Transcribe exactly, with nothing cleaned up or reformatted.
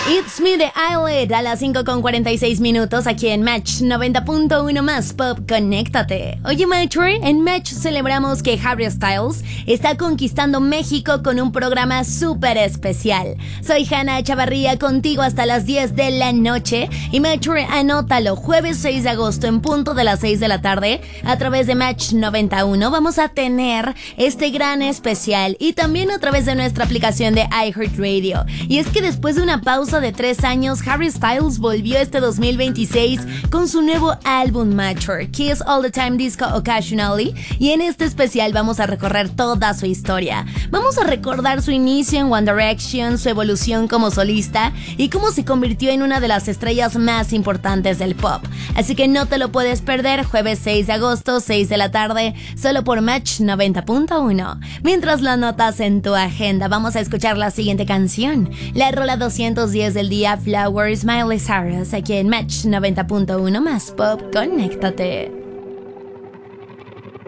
It's Me de Eyelid a las cinco con cuarenta y seis minutos aquí en Match noventa punto uno más Pop, conéctate. Oye, Metro, en Match celebramos que Harry Styles está conquistando México con un programa súper especial. Soy Hanna Chavarría, contigo hasta las diez de la noche. Y Metro, anótalo, jueves seis de agosto en punto de las seis de la tarde, a través de Match noventa y uno vamos a tener este gran especial y también a través de nuestra aplicación de iHeartRadio. Y es que después de una pausa de tres años, Harry Styles volvió este dos mil veintiséis con su nuevo álbum Mature, Kiss All the Time Disco Occasionally, y en este especial vamos a recorrer toda su historia. Vamos a recordar su inicio en One Direction, su evolución como solista y cómo se convirtió en una de las estrellas más importantes del pop. Así que no te lo puedes perder, jueves seis de agosto, seis de la tarde, solo por Match noventa punto uno. Mientras lo anotas en tu agenda, vamos a escuchar la siguiente canción, la rola doscientos diez del día, Flowers, Miley Cyrus, aquí en Match noventa punto uno más Pop, conéctate.